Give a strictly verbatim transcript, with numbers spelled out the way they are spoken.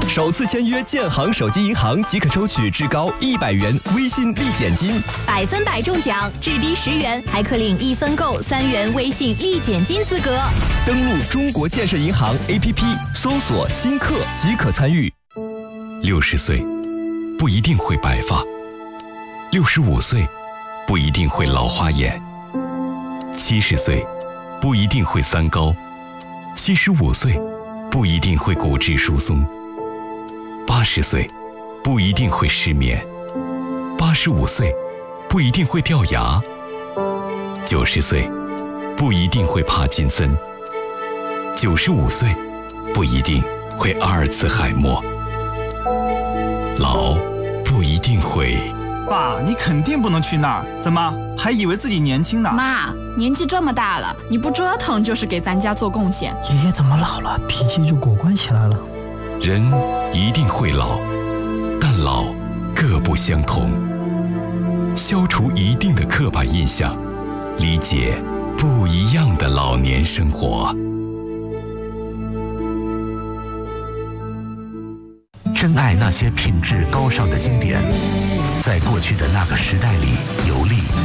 首次签约建行手机银行即可抽取至高一百元微信立减金， 百分百中奖，至低十元还可领一分购三元微信立减金资格。 登录中国建设银行 A P P， 搜索新客即可参与。 六十岁不一定会白发，六十五岁不一定会老花眼，七十岁不一定会三高，七十五岁不一定会骨质疏松，八十岁不一定会失眠，八十五岁不一定会掉牙，九十岁不一定会帕金森，九十五岁不一定会阿尔茨海默，老不一定会。 爸，你肯定不能去那儿，怎么还以为自己年轻呢？ 妈，年纪这么大了，你不折腾就是给咱家做贡献。 爷爷怎么老了，脾气就果断起来了？ 人一定会老，但老各不相同。消除一定的刻板印象，理解不一样的老年生活。 珍爱那些品质高尚的经典，在过去的那个时代里游历。